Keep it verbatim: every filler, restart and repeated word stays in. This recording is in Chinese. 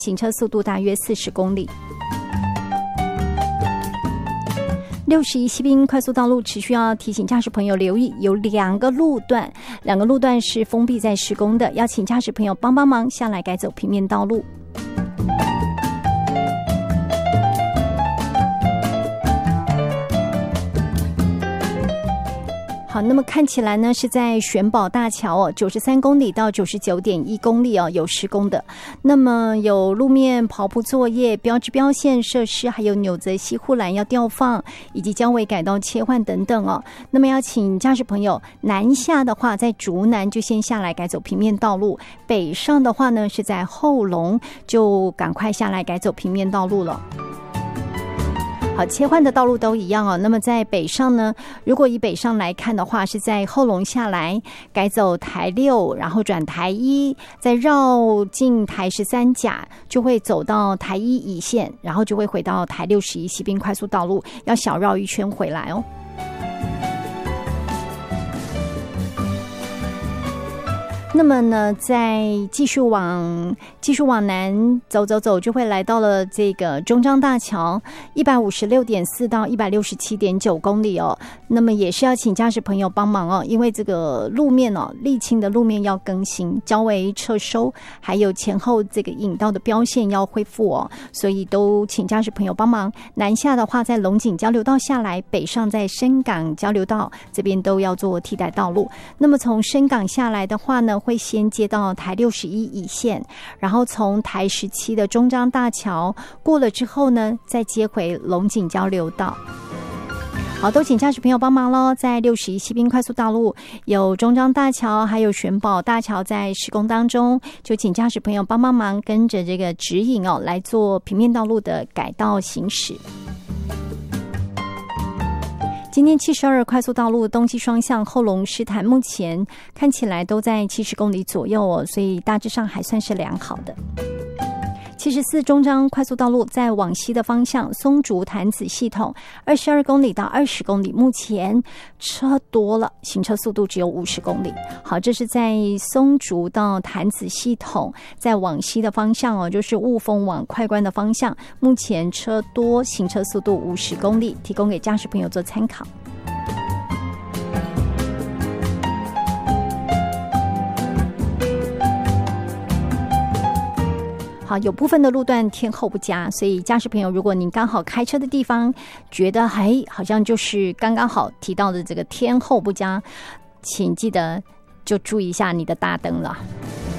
行车速度大约四十公里。六十一西滨快速道路持续要提醒驾驶朋友留意，有两个路段，两个路段是封闭在施工的，要请驾驶朋友帮帮忙下来改走平面道路。好，那么看起来呢是在玄宝大桥哦，九十三公里到九十九点一公里哦，有施工的。那么有路面刨铺作业、标志标线设施，还有纽泽西护栏要吊放，以及交围改道切换等等哦。那么要请驾驶朋友南下的话，在竹南就先下来改走平面道路；北上的话呢，是在后龙就赶快下来改走平面道路了。好，切换的道路都一样哦。那么在北上呢，如果以北上来看的话，是在后龙下来改走台六，然后转台一，再绕进台十三甲，就会走到台一乙线，然后就会回到台六十一西滨快速道路，要小绕一圈回来哦。那么呢，在继续往继续往南走走走，就会来到了这个中彰大桥，一百五十六点四到一百六十七点九公里哦。那么也是要请驾驶朋友帮忙哦，因为这个路面哦，沥青的路面要更新，交围撤收，还有前后这个引道的标线要恢复哦，所以都请驾驶朋友帮忙。南下的话，在龙井交流道下来，北上在深港交流道这边都要做替代道路。那么从深港下来的话呢，会先接到台六十一乙线，然后从台十七的中彰大桥过了之后呢，再接回龙井交流道。好，都请驾驶朋友帮忙咯，在六十一西滨快速道路有中彰大桥还有玄宝大桥在施工当中，就请驾驶朋友帮帮忙，跟着这个指引哦来做平面道路的改道行驶。今天七十二快速道路东西双向后龙狮潭目前看起来都在七十公里左右哦，所以大致上还算是良好的。七十四中彰快速道路在往西的方向松竹潭子系统二十二公里到二十公里，目前车多了，行车速度只有五十公里。好，这是在松竹到潭子系统在往西的方向哦，就是雾峰往快关的方向，目前车多，行车速度五十公里，提供给驾驶朋友做参考。好，有部分的路段天候不佳，所以驾驶朋友，如果您刚好开车的地方觉得还好像就是刚刚好提到的这个天候不佳，请记得就注意一下你的大灯了。